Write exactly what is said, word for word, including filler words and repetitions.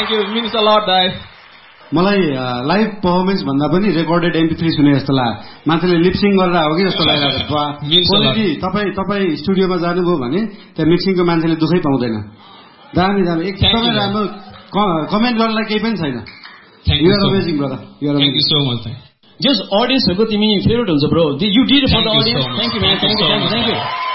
Thank you. It means a lot, Dai. मलाई live performance भन्दा पनि रेकर्डेड एमपी थ्री सुने जस्तो लाग्यो मान्छेले लिपसिङ गरेर हो कि जस्तो लागिरहेको क्वालिटी तपाईँ तपाईँ स्टुडियोमा जानुभयो भने त्यहाँ मिक्सिङको मान्छेले दुःखै पाउँदैन दामी दामी एकदमै राम्रो कमेन्ट गर्नलाई केही पनि छैन you are amazing brother you are thank you so much just अडियन्सहरूको तिमी फेभरेट हुन्छ bro you did for the audience thank you man thank you thank you